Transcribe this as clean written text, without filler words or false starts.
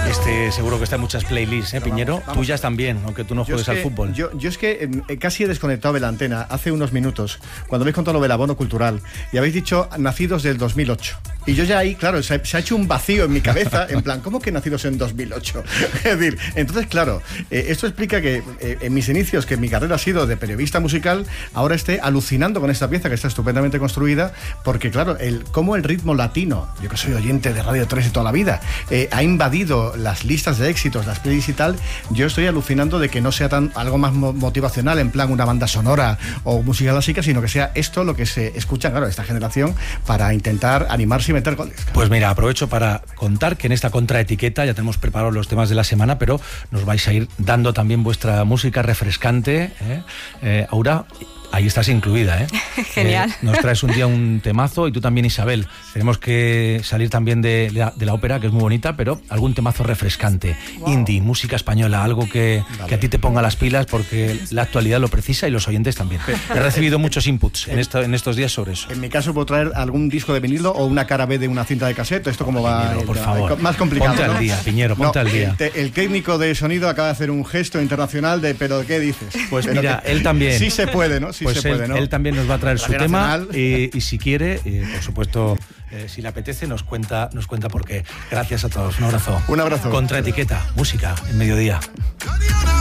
Seguro que está en muchas playlists, Piñero. Vamos, tuyas también, aunque tú no juegues al fútbol. Yo es que casi he desconectado de la antena hace unos minutos, cuando habéis contado lo del abono cultural, y habéis dicho nacidos del 2008. Y yo ya ahí, claro, se ha hecho un vacío en mi cabeza, en plan, ¿cómo que nacidos en 2008? Es decir, entonces, claro, esto explica que en mis inicios, que mi carrera ha sido de periodista musical, ahora esté alucinando con esta pieza que está estupendamente construida, porque, claro, cómo el ritmo latino, yo que soy oyente de Radio 3 de toda la vida, ha invadido las listas de éxitos, las playlists y tal. Yo estoy alucinando de que no sea algo más motivacional, en plan una banda sonora o música clásica, sino que sea esto lo que se escucha, claro, esta generación, para intentar animarse y meter goles. Pues mira, aprovecho para contar que en esta contraetiqueta ya tenemos preparados los temas de la semana, pero nos vais a ir dando también vuestra música refrescante, Aura. Ahí estás incluida, Genial. Nos traes un día un temazo, y tú también, Isabel. Tenemos que salir también de la ópera, que es muy bonita, pero algún temazo refrescante. Wow. Indie, música española, algo que a ti te ponga las pilas, porque la actualidad lo precisa y los oyentes también. He recibido muchos inputs en estos días sobre eso. En mi caso puedo traer algún disco de vinilo o una cara B de una cinta de cassette. ¿Esto cómo va? Piñero, por favor. Más complicado, ponte al día, Piñero, ponte al día. El técnico de sonido acaba de hacer un gesto internacional de ¿pero qué dices? Pues mira, él también. Sí se puede, ¿no? Sí pues se puede, ¿no? Él también nos va a traer su tema y si quiere, por supuesto, si le apetece, nos cuenta por qué. Gracias a todos, un abrazo. Un abrazo. Contraetiqueta, música en mediodía.